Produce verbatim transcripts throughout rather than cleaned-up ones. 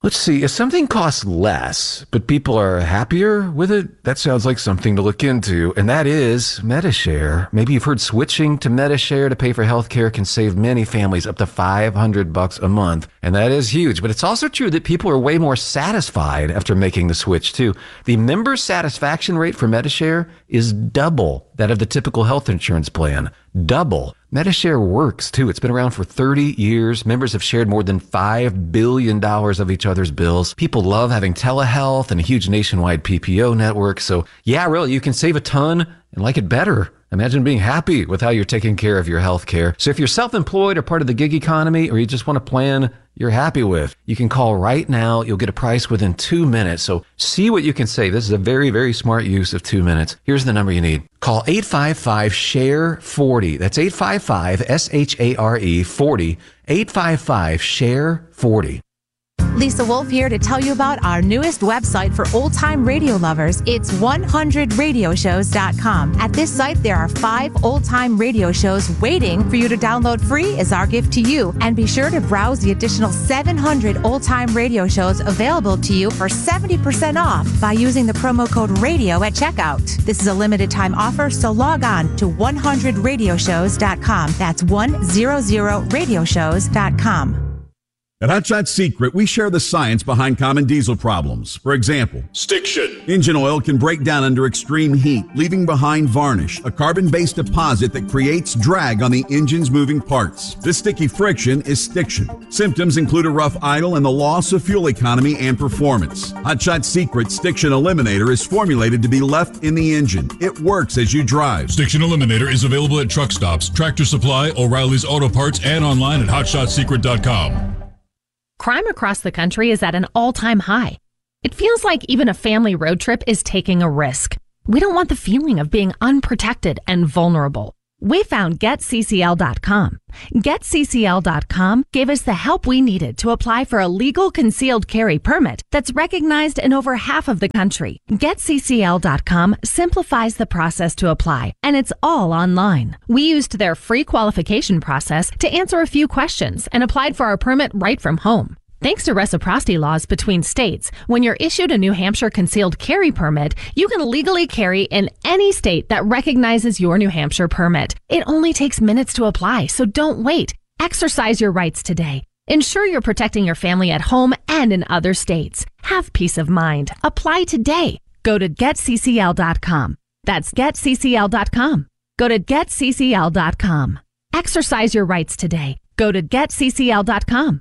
Let's see, if something costs less, but people are happier with it, that sounds like something to look into, and that is Medi-Share. Maybe you've heard switching to Medi-Share to pay for healthcare can save many families up to five hundred bucks a month, and that is huge. But it's also true that people are way more satisfied after making the switch, too. The member satisfaction rate for Medi-Share is double that of the typical health insurance plan. Double. Medi-Share works, too. It's been around for thirty years. Members have shared more than five billion dollars of each other's bills. People love having telehealth and a huge nationwide P P O network. So, yeah, really, you can save a ton and like it better. Imagine being happy with how you're taking care of your health care. So if you're self-employed or part of the gig economy, or you just want a plan you're happy with, you can call right now. You'll get a price within two minutes. So see what you can save. This is a very, very smart use of two minutes. Here's the number you need. Call eight five five, S H A R E, forty. That's eight five five, S H A R E, forty. eight five five, S H A R E, forty. Lisa Wolf here to tell you about our newest website for old-time radio lovers. It's one hundred radio shows dot com. At this site, there are five old-time radio shows waiting for you to download free as our gift to you. And be sure to browse the additional seven hundred old-time radio shows available to you for seventy percent off by using the promo code RADIO at checkout. This is a limited-time offer, so log on to one hundred radio shows dot com. That's one hundred radio shows dot com. At Hot Shot Secret, we share the science behind common diesel problems. For example, stiction. Engine oil can break down under extreme heat, leaving behind varnish, a carbon-based deposit that creates drag on the engine's moving parts. This sticky friction is stiction. Symptoms include a rough idle and the loss of fuel economy and performance. Hot Shot Secret Stiction Eliminator is formulated to be left in the engine. It works as you drive. Stiction Eliminator is available at truck stops, Tractor Supply, O'Reilly's Auto Parts, and online at hot shot secret dot com. Crime across the country is at an all-time high. It feels like even a family road trip is taking a risk. We don't want the feeling of being unprotected and vulnerable. We found Get C C L dot com. Get C C L dot com gave us the help we needed to apply for a legal concealed carry permit that's recognized in over half of the country. Get C C L dot com simplifies the process to apply, and it's all online. We used their free qualification process to answer a few questions and applied for our permit right from home. Thanks to reciprocity laws between states, when you're issued a New Hampshire concealed carry permit, you can legally carry in any state that recognizes your New Hampshire permit. It only takes minutes to apply, so don't wait. Exercise your rights today. Ensure you're protecting your family at home and in other states. Have peace of mind. Apply today. Go to Get C C L dot com. That's Get C C L dot com. Go to Get C C L dot com. Exercise your rights today. Go to Get C C L dot com.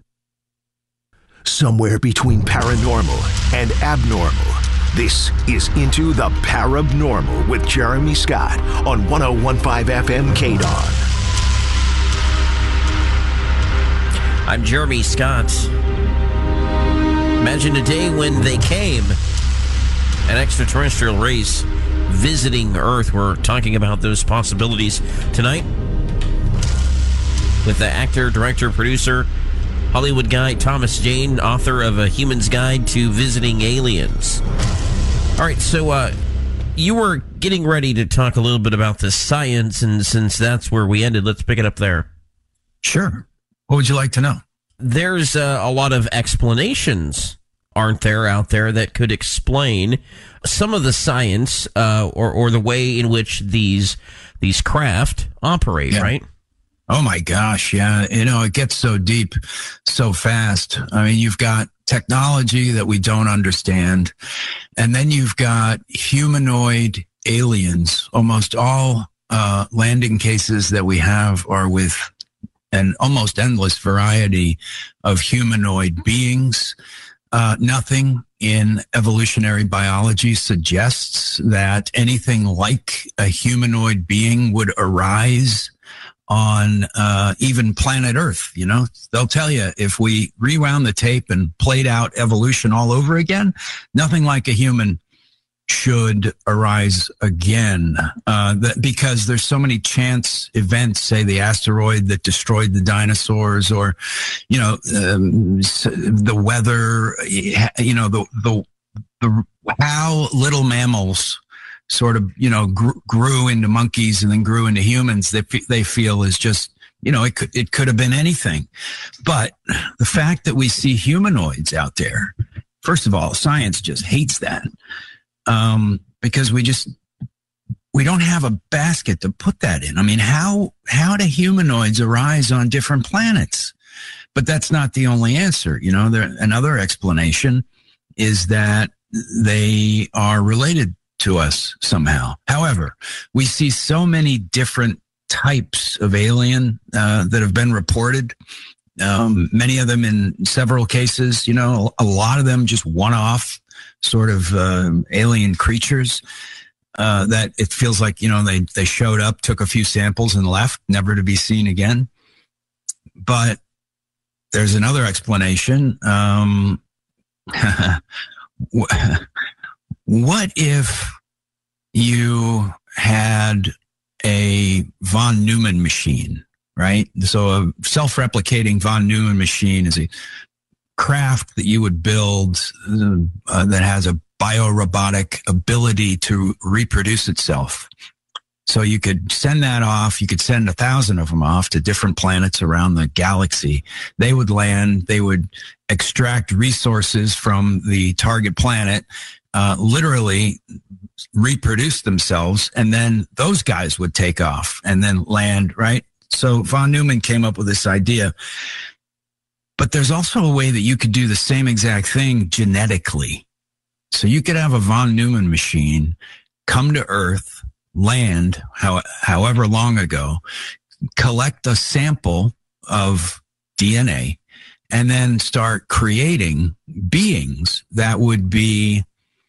Somewhere between paranormal and abnormal, this is Into the Parabnormal with Jeremy Scott on one oh one point five F M K D O N. I'm Jeremy Scott. Imagine a day when they came, an extraterrestrial race visiting Earth. We're talking about those possibilities tonight with the actor, director, producer, Hollywood guy Thomas Jane, author of A Human's Guide to Visiting Aliens. All right, so uh, you were getting ready to talk a little bit about the science, and since that's where we ended, let's pick it up there. Sure. What would you like to know? There's uh, a lot of explanations, aren't there, out there that could explain some of the science uh, or, or the way in which these these craft operate, yeah. right? Oh my gosh, yeah. You know, it gets so deep so fast. I mean, you've got technology that we don't understand, and then you've got humanoid aliens. Almost all uh, landing cases that we have are with an almost endless variety of humanoid beings. Uh, nothing in evolutionary biology suggests that anything like a humanoid being would arise on uh, even planet Earth. You know, they'll tell you if we rewound the tape and played out evolution all over again, nothing like a human should arise again, uh, that, because there's so many chance events, say the asteroid that destroyed the dinosaurs, or, you know, um, the weather, you know, the, the, the, how little mammals sort of, you know, gr- grew into monkeys and then grew into humans, that they, f- they feel is just You know, it could, it could have been anything. But the fact that we see humanoids out there, first of all, science just hates that. Um, because we just, we don't have a basket to put that in. I mean, how, how do humanoids arise on different planets? But that's not the only answer. You know, there, another explanation is that they are related to us somehow. However, we see so many different types of alien uh, that have been reported. Um, many of them in several cases, you know, a lot of them just one-off sort of uh, alien creatures uh, that it feels like, you know, they, they showed up, took a few samples and left, never to be seen again. But there's another explanation. Um, what if you had a von Neumann machine, right? So a self-replicating von Neumann machine is a craft that you would build uh, that has a biorobotic ability to reproduce itself. So you could send that off. You could send a thousand of them off to different planets around the galaxy. They would land. They would extract resources from the target planet, uh, literally reproduce themselves, and then those guys would take off and then land, right? So von Neumann came up with this idea. But there's also a way that you could do the same exact thing genetically. So you could have a von Neumann machine come to Earth, land how, however long ago, collect a sample of D N A, and then start creating beings that would be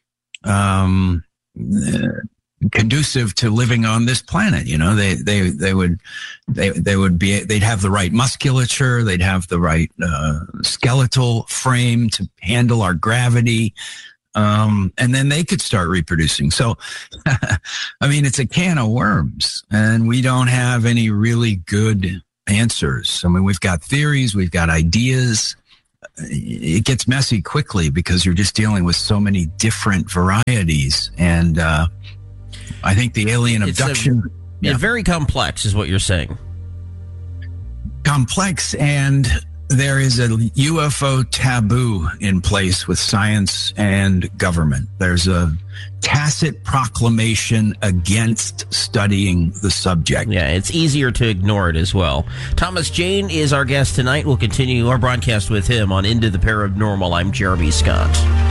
um, uh, conducive to living on this planet. You know, they they they would they they would be they'd have the right musculature, they'd have the right uh, skeletal frame to handle our gravity. Um, and then they could start reproducing. So, I mean, it's a can of worms, and we don't have any really good answers. I mean, we've got theories, we've got ideas. It gets messy quickly because you're just dealing with so many different varieties. And uh, I think the alien it's abduction... A, yeah. It's very complex, is what you're saying. Complex, and there is a U F O taboo in place with science and government. There's a tacit proclamation against studying the subject. Yeah, it's easier to ignore it as well. Thomas Jane is our guest tonight. We'll continue our broadcast with him on Into the Paranormal. I'm Jeremy Scott.